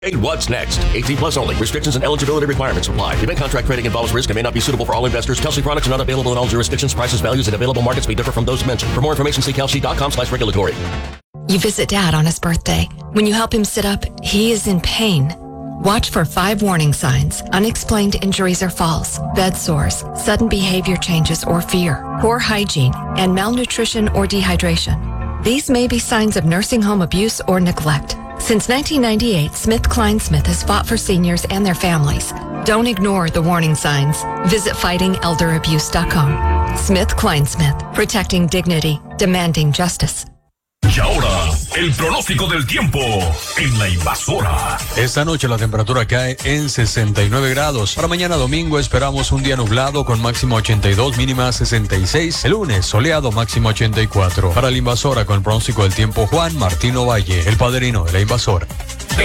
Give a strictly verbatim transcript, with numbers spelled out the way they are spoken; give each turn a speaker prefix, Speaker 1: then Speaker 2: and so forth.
Speaker 1: Hey, what's next? eighteen plus only. Restrictions and eligibility requirements apply. Event contract trading involves risk and may not be suitable for all investors. Kalshi products are not available in all jurisdictions. Prices, values, and available markets may differ from those mentioned. For more information, see kalshi.com slash regulatory.
Speaker 2: You visit Dad on his birthday. When you help him sit up, he is in pain. Watch for five warning signs: unexplained injuries or falls, bed sores, sudden behavior changes or fear, poor hygiene, and malnutrition or dehydration. These may be signs of nursing home abuse or neglect. Since nineteen ninety-eight, SmithKline Smith has fought for seniors and their families. Don't ignore the warning signs. Visit fighting elder abuse dot com. SmithKline Smith, protecting dignity, demanding justice.
Speaker 3: Y ahora, el pronóstico del tiempo en La Invasora.
Speaker 4: Esta noche la temperatura cae en sesenta y nueve grados. Para mañana domingo esperamos un día nublado con máximo ochenta y dos, mínima sesenta y seis. El lunes soleado, máximo ochenta y cuatro. Para La Invasora con el pronóstico del tiempo, Juan Martino Valle, el padrino de La Invasora.